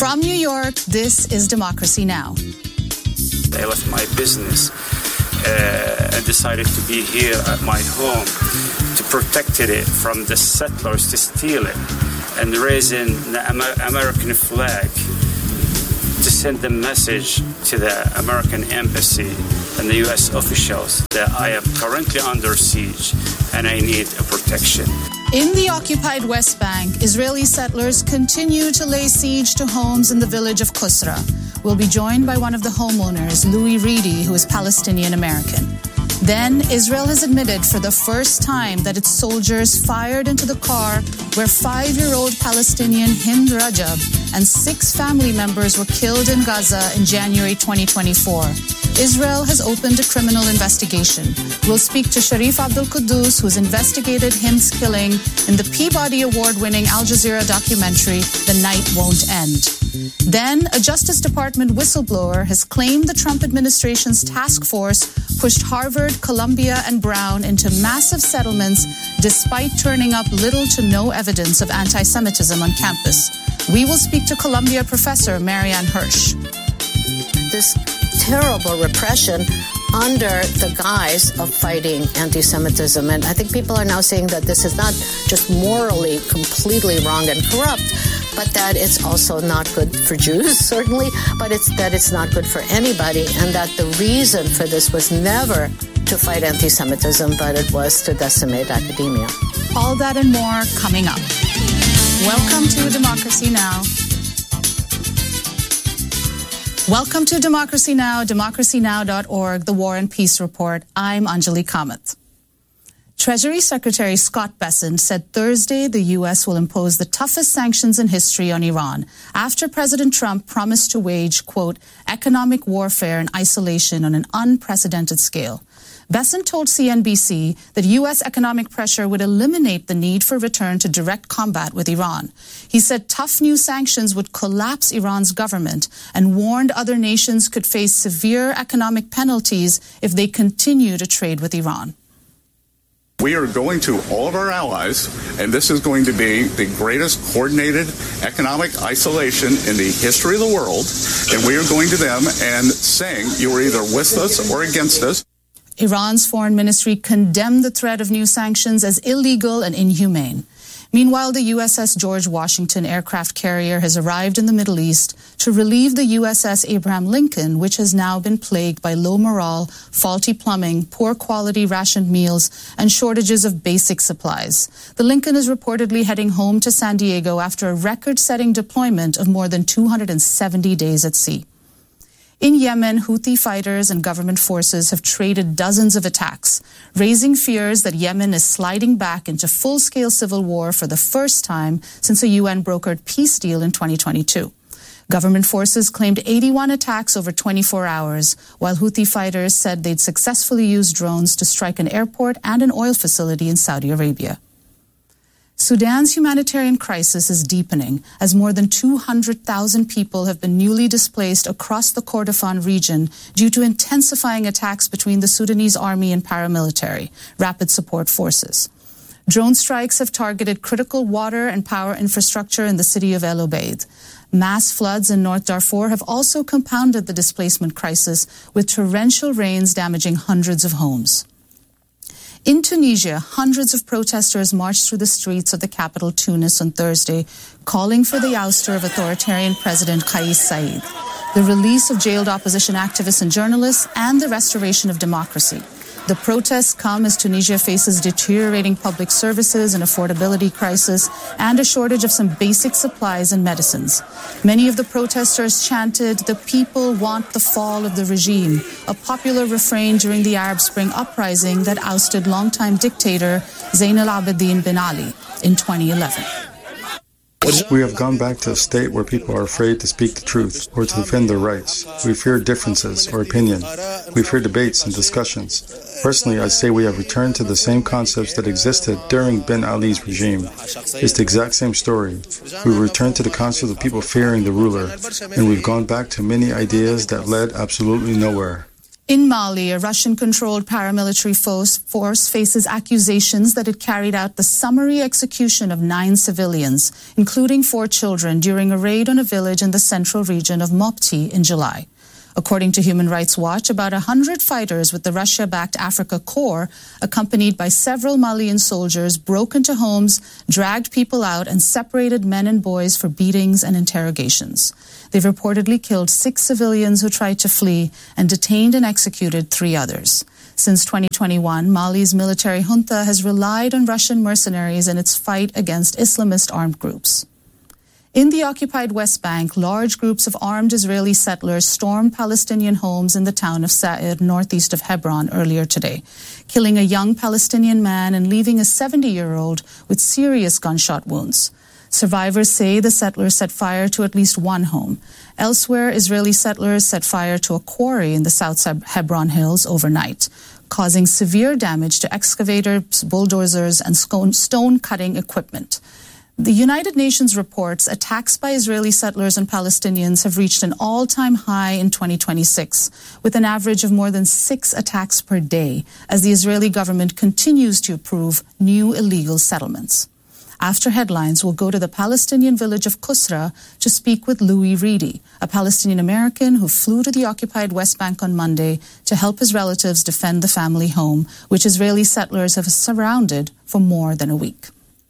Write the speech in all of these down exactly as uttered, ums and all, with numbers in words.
From New York, this is Democracy Now! I left my business uh, and decided to be here at my home to protect it from the settlers to steal it, and raising the Amer- American flag to send a message to the American embassy and the U S officials that I am currently under siege and I need a protection. In the occupied West Bank, Israeli settlers continue to lay siege to homes in the village of Qusra. We'll be joined by one of the homeowners, Louis Reedy, who is Palestinian-American. Then, Israel has admitted for the first time that its soldiers fired into the car where five-year-old Palestinian Hind Rajab and six family members were killed in Gaza in January twenty twenty-four. Israel has opened a criminal investigation. We'll speak to Sharif Abdul Quddus, who's investigated Hind's killing in the Peabody Award-winning Al Jazeera documentary, The Night Won't End. Then, a Justice Department whistleblower has claimed the Trump administration's task force pushed Harvard, Columbia, and Brown into massive settlements despite turning up little to no evidence of anti-Semitism on campus. We will speak to Columbia professor Marianne Hirsch. This terrible repression under the guise of fighting anti-Semitism. And I think people are now saying that this is not just morally completely wrong and corrupt, but that it's also not good for Jews, certainly, but it's that it's not good for anybody, and that the reason for this was never to fight anti-Semitism, but it was to decimate academia. All that and more coming up. Welcome to Democracy Now! Welcome to Democracy Now!, democracy now dot org, the War and Peace Report. I'm Anjali Kamath. Treasury Secretary Scott Bessent said Thursday the U S will impose the toughest sanctions in history on Iran after President Trump promised to wage, quote, economic warfare and isolation on an unprecedented scale. Bessent told C N B C that U S economic pressure would eliminate the need for return to direct combat with Iran. He said tough new sanctions would collapse Iran's government and warned other nations could face severe economic penalties if they continue to trade with Iran. We are going to all of our allies, and this is going to be the greatest coordinated economic isolation in the history of the world, and we are going to them and saying you are either with us or against us. Iran's foreign ministry condemned the threat of new sanctions as illegal and inhumane. Meanwhile, the U S S George Washington aircraft carrier has arrived in the Middle East to relieve the U S S Abraham Lincoln, which has now been plagued by low morale, faulty plumbing, poor quality rationed meals, and shortages of basic supplies. The Lincoln is reportedly heading home to San Diego after a record-setting deployment of more than two hundred seventy days at sea. In Yemen, Houthi fighters and government forces have traded dozens of attacks, raising fears that Yemen is sliding back into full-scale civil war for the first time since a U N-brokered peace deal in twenty twenty-two. Government forces claimed eighty-one attacks over twenty-four hours, while Houthi fighters said they'd successfully used drones to strike an airport and an oil facility in Saudi Arabia. Sudan's humanitarian crisis is deepening as more than two hundred thousand people have been newly displaced across the Kordofan region due to intensifying attacks between the Sudanese army and paramilitary, rapid support forces. Drone strikes have targeted critical water and power infrastructure in the city of El Obeid. Mass floods in North Darfur have also compounded the displacement crisis, with torrential rains damaging hundreds of homes. In Tunisia, hundreds of protesters marched through the streets of the capital Tunis on Thursday, calling for the ouster of authoritarian President Kais Saied, the release of jailed opposition activists and journalists, and the restoration of democracy. The protests come as Tunisia faces deteriorating public services, an affordability crisis, and a shortage of some basic supplies and medicines. Many of the protesters chanted, "The people want the fall of the regime," a popular refrain during the Arab Spring uprising that ousted longtime dictator Zain al-Abidin bin Ali in twenty eleven. We have gone back to a state where people are afraid to speak the truth or to defend their rights. We fear differences or opinion. We fear debates and discussions. Personally, I say we have returned to the same concepts that existed during Bin Ali's regime. It's the exact same story. We've returned to the concept of people fearing the ruler, and we've gone back to many ideas that led absolutely nowhere. In Mali, a Russian-controlled paramilitary force, force faces accusations that it carried out the summary execution of nine civilians, including four children, during a raid on a village in the central region of Mopti in July. According to Human Rights Watch, about one hundred fighters with the Russia-backed Africa Corps, accompanied by several Malian soldiers, broke into homes, dragged people out, and separated men and boys for beatings and interrogations. They've reportedly killed six civilians who tried to flee and detained and executed three others. Since twenty twenty-one, Mali's military junta has relied on Russian mercenaries in its fight against Islamist armed groups. In the occupied West Bank, large groups of armed Israeli settlers stormed Palestinian homes in the town of Sa'ir, northeast of Hebron, earlier today, killing a young Palestinian man and leaving a seventy-year-old with serious gunshot wounds. Survivors say the settlers set fire to at least one home. Elsewhere, Israeli settlers set fire to a quarry in the South Hebron Hills overnight, causing severe damage to excavators, bulldozers, and stone-cutting equipment. The United Nations reports attacks by Israeli settlers and Palestinians have reached an all-time high in twenty twenty-six, with an average of more than six attacks per day, as the Israeli government continues to approve new illegal settlements. After headlines, we'll go to the Palestinian village of Kusra to speak with Louis Reedy, a Palestinian-American who flew to the occupied West Bank on Monday to help his relatives defend the family home, which Israeli settlers have surrounded for more than a week.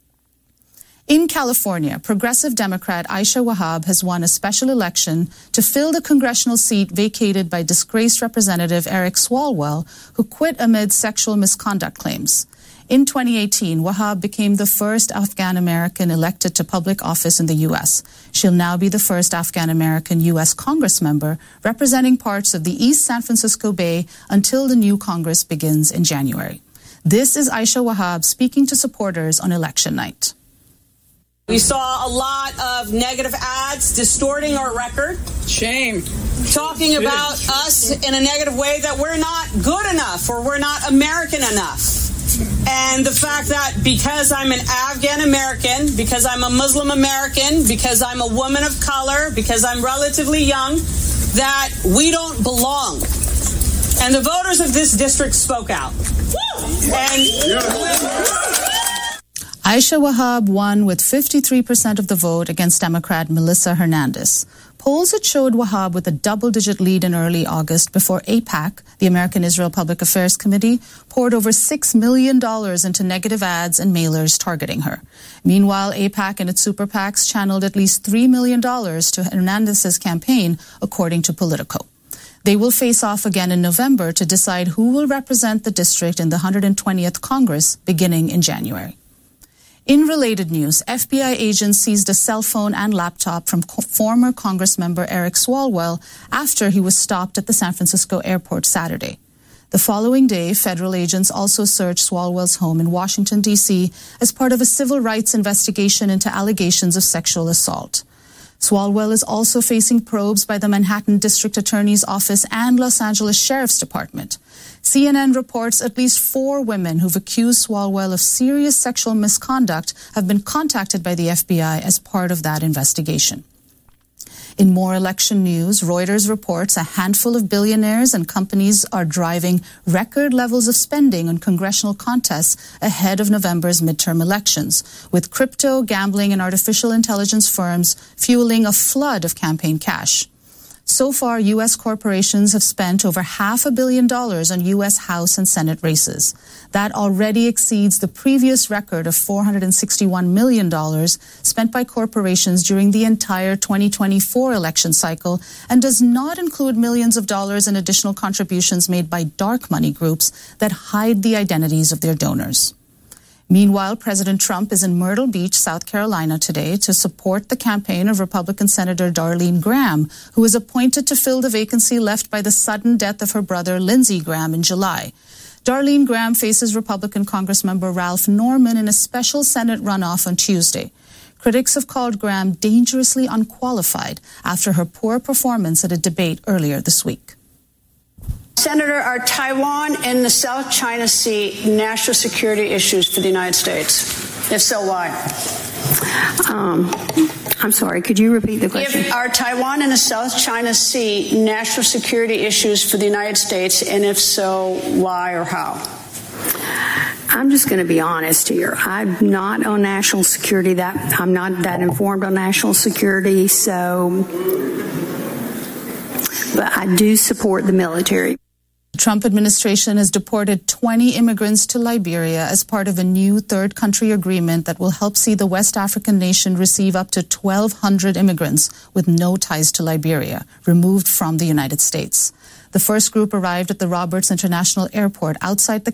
In California, progressive Democrat Aisha Wahab has won a special election to fill the congressional seat vacated by disgraced Representative Eric Swalwell, who quit amid sexual misconduct claims. In twenty eighteen, Wahab became the first Afghan-American elected to public office in the U S. She'll now be the first Afghan-American U S Congress member representing parts of the East San Francisco Bay until the new Congress begins in January. This is Aisha Wahab speaking to supporters on election night. We saw a lot of negative ads distorting our record. Shame. Talking about us in a negative way that we're not good enough or we're not American enough. And the fact that because I'm an Afghan American, because I'm a Muslim American, because I'm a woman of color, because I'm relatively young, that we don't belong. And the voters of this district spoke out. And Aisha Wahab won with fifty-three percent of the vote against Democrat Melissa Hernandez. Polls had showed Wahab with a double-digit lead in early August before AIPAC, the American Israel Public Affairs Committee, poured over six million dollars into negative ads and mailers targeting her. Meanwhile, AIPAC and its super PACs channeled at least three million dollars to Hernandez's campaign, according to Politico. They will face off again in November to decide who will represent the district in the one hundred twentieth Congress beginning in January. In related news, F B I agents seized a cell phone and laptop from co- former Congress member Eric Swalwell after he was stopped at the San Francisco airport Saturday. The following day, federal agents also searched Swalwell's home in Washington, D C as part of a civil rights investigation into allegations of sexual assault. Swalwell is also facing probes by the Manhattan District Attorney's Office and Los Angeles Sheriff's Department. C N N reports at least four women who've accused Swalwell of serious sexual misconduct have been contacted by the F B I as part of that investigation. In more election news, Reuters reports a handful of billionaires and companies are driving record levels of spending on congressional contests ahead of November's midterm elections, with crypto, gambling, and artificial intelligence firms fueling a flood of campaign cash. So far, U S corporations have spent over half a billion dollars on U S House and Senate races. That already exceeds the previous record of four hundred sixty-one million dollars spent by corporations during the entire twenty twenty-four election cycle and does not include millions of dollars in additional contributions made by dark money groups that hide the identities of their donors. Meanwhile, President Trump is in Myrtle Beach, South Carolina today to support the campaign of Republican Senator Darlene Graham, who was appointed to fill the vacancy left by the sudden death of her brother Lindsey Graham in July. Darlene Graham faces Republican Congressmember Ralph Norman in a special Senate runoff on Tuesday. Critics have called Graham dangerously unqualified after her poor performance at a debate earlier this week. Senator, are Taiwan and the South China Sea national security issues for the United States? If so, why? Um, I'm sorry, could you repeat the question? Are Taiwan and the South China Sea national security issues for the United States, and if so, why or how? I'm just going to be honest here. I'm not on national security. That I'm not that informed on national security, so, but I do support the military. The Trump administration has deported twenty immigrants to Liberia as part of a new third country agreement that will help see the West African nation receive up to twelve hundred immigrants with no ties to Liberia, removed from the United States. The first group arrived at the Roberts International Airport outside the